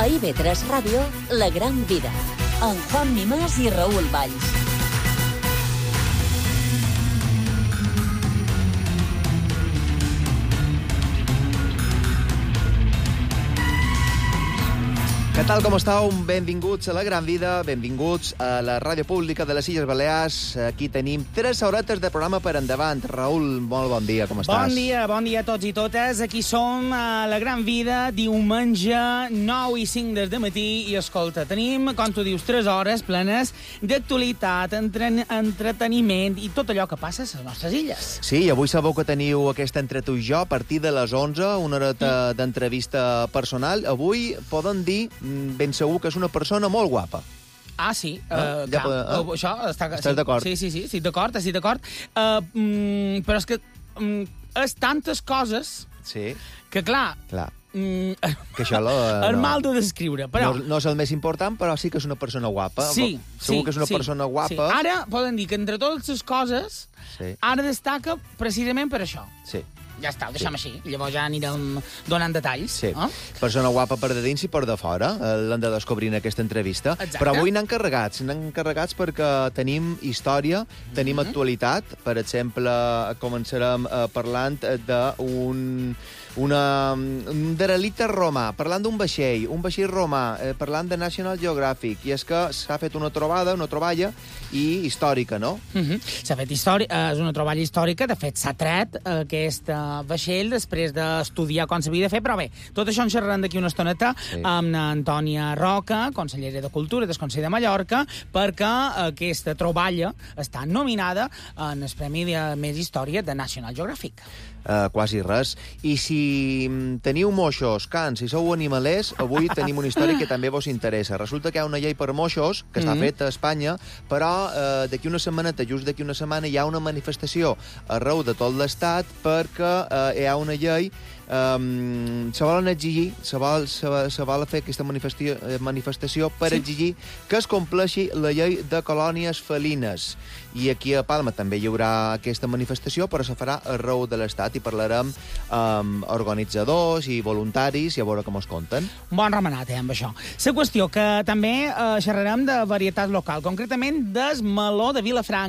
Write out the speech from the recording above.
A IB3 Ràdio, La Gran Vida, amb Juan Mimàs i Raül Valls. Què tal, com estàu? Benvinguts a La Gran Vida, benvinguts a la Ràdio Pública de les Illes Balears. Aquí tenim 3 horetes de programa per endavant. Raül, molt bon dia, com estàs? Bon dia a tots i totes. Aquí som a La Gran Vida, diumenge 9 i 5 des de matí. I escolta, tenim, com tu dius, 3 hores plenes d'actualitat, entreteniment i tot allò que passa a les nostres illes. Sí, i avui sabeu que teniu aquesta Entre tu i jo a partir de les 11, una horeta d'entrevista personal. Avui poden dir ben segur que és una persona molt guapa. Ah, sí. Això estàs d'acord? Sí, estic d'acord. Però és que és tantes coses que, clar... Que això és mal de descriure, però... No és el més important, però sí que és una persona guapa. Segur que és una persona guapa. Ara poden dir que entre totes les coses, ara destaca precisament per això. Sí. Ja està, ho deixem així. Llavors ja anirem donant detalls. Sí. Persona guapa per de dins i per de fora. L'hem de descobrir en aquesta entrevista. Exacte. Però avui n'han carregats perquè tenim història, tenim actualitat. Per exemple, començarem parlant d'un derelicte romà, parlant d'un vaixell romà, parlant de National Geographic, i és que s'ha fet una troballa històrica, no? S'ha fet històrica, és una troballa històrica, de fet s'ha tret aquest vaixell després d'estudiar com s'havia de fer, però bé, tot això en xerrarem d'aquí una estoneta amb Antònia Roca, consellera de Cultura del Consell de Mallorca, perquè aquesta troballa està nominada en el Premi de Més Història de National Geographic. Quasi res. I si teniu moixos, cans, si sou animalers, avui tenim una història que també vos interessa. Resulta que hi ha una llei per moixos, que està feta a Espanya, però d'aquí una setmaneta, just d'aquí una setmana, hi ha una manifestació arreu de tot l'Estat perquè hi ha una llei se volen exigir, se vol fer aquesta manifestació per exigir que es compleixi la llei de colònies felines. I aquí a Palma també hi haurà aquesta manifestació, però se farà arreu de l'Estat i parlarem amb organitzadors i voluntaris i a veure com es compten. Bon remenat, amb això. La qüestió que també xerrarem de varietat local, concretament del meló de Vilafranca.